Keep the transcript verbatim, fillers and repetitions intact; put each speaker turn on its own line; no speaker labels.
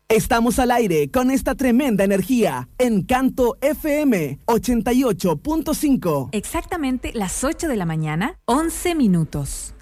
Estamos al aire con esta tremenda energía. Encanto F M ochenta y ocho punto cinco.
Exactamente las ocho de la mañana, once minutos.